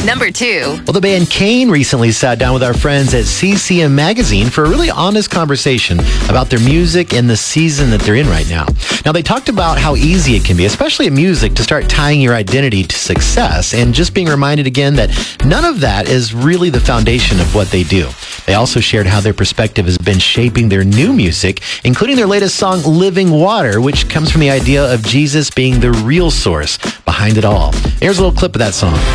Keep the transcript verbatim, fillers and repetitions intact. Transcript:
Number two. Well, the band Kane recently sat down with our friends at C C M Magazine for a really honest conversation about their music and the season that they're in right now. Now, they talked about how easy it can be, especially in music, to start tying your identity to success and just being reminded again that none of that is really the foundation of what they do. They also shared how their perspective has been shaping their new music, including their latest song, Living Water, which comes from the idea of Jesus being the real source behind it all. Here's a little clip of that song.